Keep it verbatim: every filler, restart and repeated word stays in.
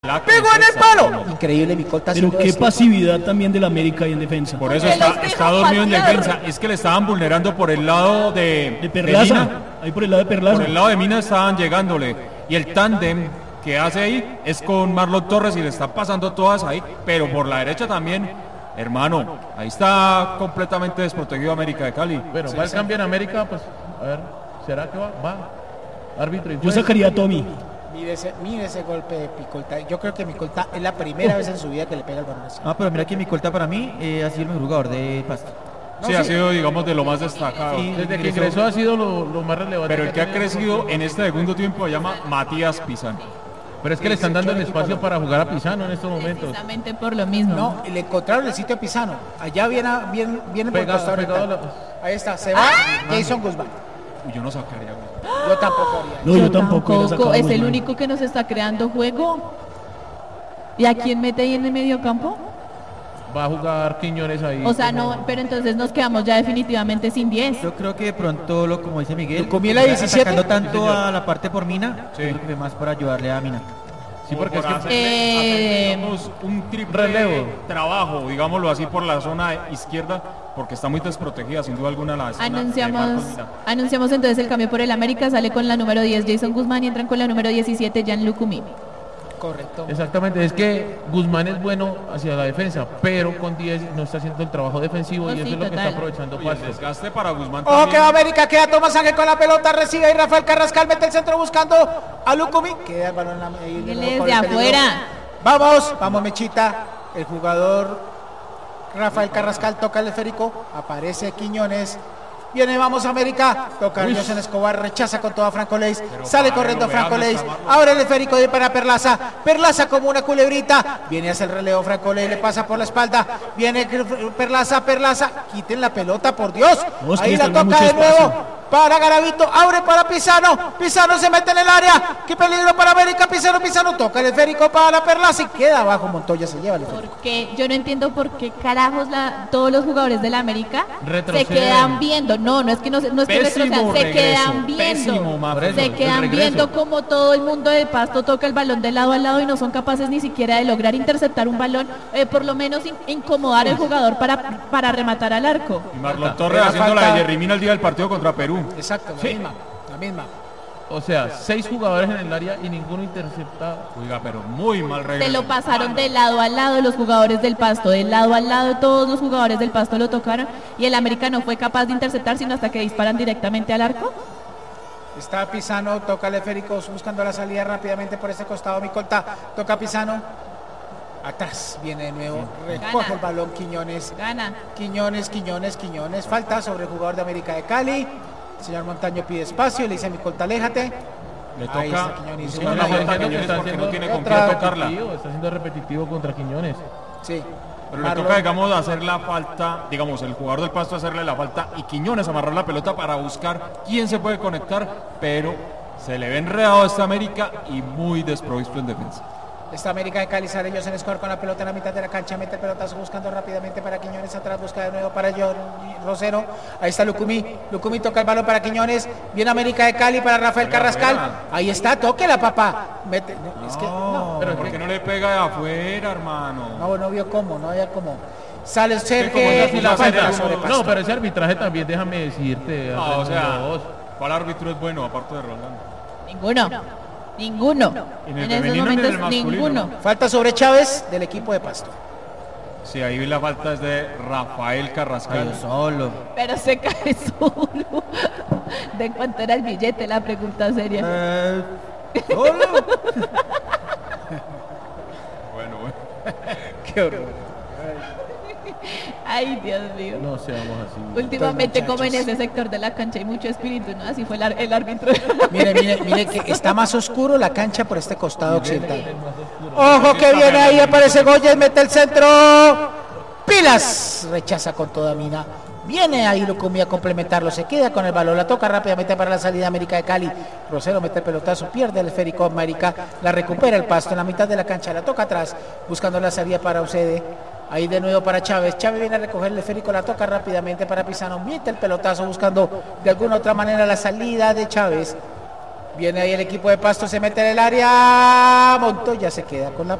¡Pegó en el palo! Increíble, mi colta. Pero qué pasividad también del América y en defensa. Por eso está, está dormido en defensa. Es que le estaban vulnerando por el lado de, de Perlaza. De Mina. Ahí por el lado de Perlaza. Por el lado de Mina estaban llegándole. Y el tándem que hace ahí es con Marlon Torres y le está pasando todas ahí. Pero por la derecha también, hermano, ahí está completamente desprotegido América de Cali. Bueno, sí, va el cambio en América, pues, a ver, ¿será que va? Va. Árbitro y Yo sacaría a Tommy. Mire ese, mire ese golpe de Picolta. Yo creo que Micolta es la primera vez en su vida que le pega el balón así. Ah, pero mira que Micolta para mí eh, ha sido el mejor jugador de Pasto. No, sí, sí, ha sido, digamos, de lo más destacado. Sí, desde que ingresó ha sido lo, lo más relevante. Pero el que ha crecido en este segundo tiempo se llama Matías Pizano. Pero es que le están dando el espacio para jugar a Pizano en estos momentos. Precisamente por lo mismo. No, le encontraron el sitio a Pizano. Allá viene, viene, viene por el costado oriental. Ahí está, se va Jason Guzmán. Uy, yo no sacaría. Yo tampoco haría. No, yo, yo tampoco. tampoco. Es el único que nos está creando juego. ¿Y a quién mete ahí en el medio campo? Va a jugar Quiñones ahí. O sea, no, pero entonces nos quedamos ya definitivamente sin diez. Yo creo que de pronto, lo como dice Miguel, comí la diecisiete. Sacando tanto a la parte por Mina, sí. Creo que más para ayudarle a Mina. Sí, porque es que hacer, eh, hacer, un triple relevo. Trabajo, digámoslo así, por la zona izquierda, porque está muy desprotegida, sin duda alguna la zona. Anunciamos, anunciamos entonces el cambio por el América, sale con la número diez Jason Guzmán y entran con la número diecisiete Gianluca Mimi. Correcto. Exactamente, es que Guzmán es bueno hacia la defensa, pero con diez no está haciendo el trabajo defensivo oh, y eso sí, es lo total. que está aprovechando Pasto. El desgaste para Guzmán. Ojo que va América, queda Tomás Ángel con la pelota, recibe ahí Rafael Carrascal, mete el centro buscando a Lucumí. Queda el balón ahí. Él es de afuera. Vamos, vamos Mechita, el jugador Rafael Carrascal toca el esférico, aparece Quiñones. Viene, vamos América, toca Nelson Escobar, rechaza con toda Franco Leis, sale padre, corriendo no, Franco vean, Leis, está ahora el esférico de para Perlaza, Perlaza como una culebrita, viene hacia el relevo Franco Leis, le pasa por la espalda, viene Perlaza, Perlaza, quiten la pelota por Dios, no, es ahí que la toca de nuevo, para Garavito, abre para Pizano, Pizano se mete en el área, qué peligro para América, Pizano, Pizano toca el esférico para Perlaza y queda abajo, Montoya se lleva el esférico. Porque yo no entiendo por qué carajos la, todos los jugadores de la América retroceden. Se quedan viendo, no, no es que no, no es que retrocedan, se quedan viendo, pésimo, se quedan viendo como todo el mundo de Pasto toca el balón de lado a lado y no son capaces ni siquiera de lograr interceptar un balón, eh, por lo menos in, incomodar al jugador para, para rematar al arco. Y Marlon Torres haciendo falta... la de Jerry Mina el día del partido contra Perú. Exacto, la sí. misma, la misma. O sea, seis jugadores en el área y ninguno interceptado. Oiga, pero muy mal regreso. Se lo pasaron de lado a lado los jugadores del Pasto, de lado a lado todos los jugadores del Pasto lo tocaron y el América no fue capaz de interceptar sino hasta que disparan directamente al arco. Está Pizano, toca el esférico buscando la salida rápidamente por este costado, Micolta, toca Pizano. Atrás viene de nuevo, recoge Gana. el balón Quiñones. Gana. Quiñones, Quiñones, Quiñones. Falta sobre el jugador de América de Cali. El señor Montaño pide espacio, le dice a Micolta, aléjate. Le Ahí toca está Quiñones. una No, falta a no, Quiñones está porque haciendo no tiene con qué otra tocarla. Está siendo repetitivo contra Quiñones. Sí. Pero le Marlon. toca, digamos, hacer la falta, digamos, el jugador del Pasto hacerle la falta y Quiñones amarrar la pelota para buscar quién se puede conectar, pero se le ve enredado a esta América y muy desprovisto en defensa. Está América de Cali, sale José Escobar con la pelota en la mitad de la cancha, mete el pelotazo buscando rápidamente para Quiñones, atrás busca de nuevo para John Rosero, ahí está Lucumí, Lucumí toca el balón para Quiñones, viene América de Cali para Rafael Oiga, Carrascal, fuera. ahí está, toque la papá, mete, no, No, es que, no, pero ¿por qué no le pega de afuera, hermano? no, no vio cómo, no había cómo, sale como Sergio, es así y la la falta serie, sobre como- Pasto. No, pero ese arbitraje también, déjame decirte. No, o sea, dos. ¿cuál árbitro es bueno aparte de Rolando? Ninguno. Ninguno. En el En esos femenino ni en el momentos masculino. ninguno. Falta sobre Chávez del equipo de Pasto. Sí, ahí la falta es de Rafael Carrascal. Cayó solo. Pero se cae solo. ¿De cuánto era el billete? La pregunta seria. Eh, solo. Bueno, bueno. Qué horror. Ay, Dios mío. No seamos así. Últimamente, Entonces, como en muchachos. ese sector de la cancha hay mucho espíritu, ¿no? Así fue el, ar- el árbitro. Mire, mire, mire que está más oscuro la cancha por este costado occidental. Ojo que viene ahí, aparece Goyes, mete el centro. Pilas, rechaza con toda mina. Viene ahí Lucumí a complementarlo, se queda con el balón, la toca rápidamente para la salida América de Cali. Rosero mete el pelotazo, pierde el esférico América, la recupera el Pasto en la mitad de la cancha, la toca atrás, buscando la salida para Ucede. Ahí de nuevo para Chávez. Chávez viene a recoger el esférico, la toca rápidamente para Pizano. Mete el pelotazo buscando de alguna otra manera la salida de Chávez. Viene ahí el equipo de Pasto, se mete en el área. Montoya se queda con la